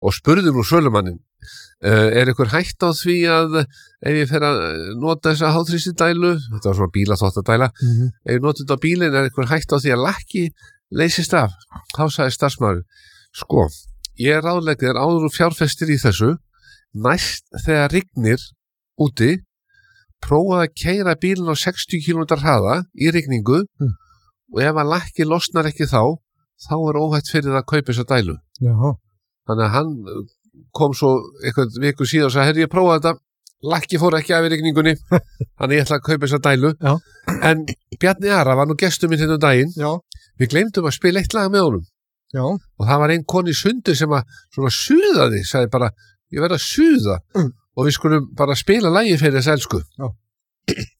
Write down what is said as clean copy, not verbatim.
og spurði nú sölumanninn, ykkur hætt á því að ef ég fer að nota þessa háþrýstidælu, þetta var svona bílaþvottadæla, ef ég nota þetta á bílinn, ykkur hætt á því að lakki leysist af? Þá sagði starfsmaður, sko, ég ráðlegg þér áður og fjárfestir í þessu, næst þegar rignir úti, prófaði að keyra bílinn á 60 km hraða í rigningu og ef að lakki losnar ekki þá óhætt fyrir það að kaupa þessa dælu. Já. Þannig að hann kom svo eitthvað viku síðan og sagði, ég prófaði þetta, lakki fór ekki af í rigningunni, þannig ég ætla að kaupa þessa dælu. Já. En Bjarni Ara var nú gestur minn hérna daginn, Já. Við gleymdum að spila eitt lag með honum. Já. Og það var ein koni í Sundi sem að svona suðaði, sagði bara, ég verð að suða og við skulum bara spila lagi fyrir þess elsku. Já.